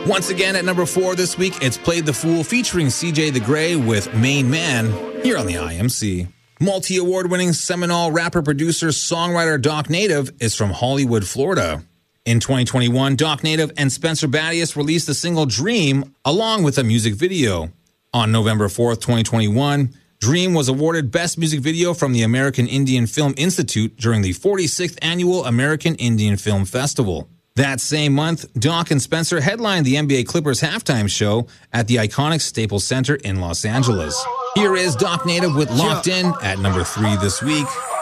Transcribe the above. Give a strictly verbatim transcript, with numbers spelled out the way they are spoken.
Once again, at number four this week, it's Played the Fool featuring C J the Gray with Main Man here on the I M C. Multi-award-winning Seminole rapper-producer songwriter Doc Native is from Hollywood, Florida. In twenty twenty-one, Doc Native and Spencer Battius released the single Dream along with a music video. On November fourth, twenty twenty-one, Dream was awarded Best Music Video from the American Indian Film Institute during the forty-sixth Annual American Indian Film Festival. That same month, Doc and Spencer headlined the N B A Clippers halftime show at the iconic Staples Center in Los Angeles. Here is Doc Native with Locked In at number three this week.